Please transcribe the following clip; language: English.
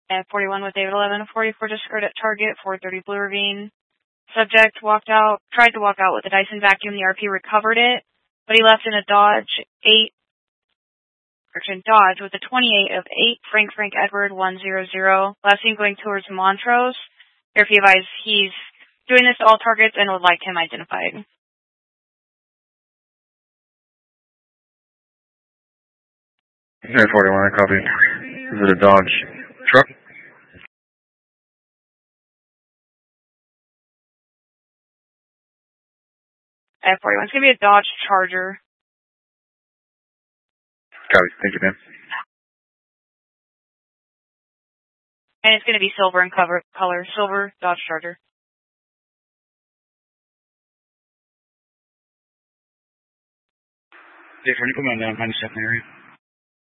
At 41 with David 11, 44 just occurred at target, 430 Blue Ravine. Subject tried to walk out with a Dyson vacuum. The RP recovered it, but he left in a Dodge with a 28 of 8, Frank Edward 100. Last seen going towards Montrose. RP advised he's doing this to all targets and would like him identified. Air 41, I copy. Is it a Dodge truck? At 41, it's going to be a Dodge Charger. Copy. Thank you, man. And it's going to be silver in color, silver Dodge Charger. Dave, can you put me on down, find a second area?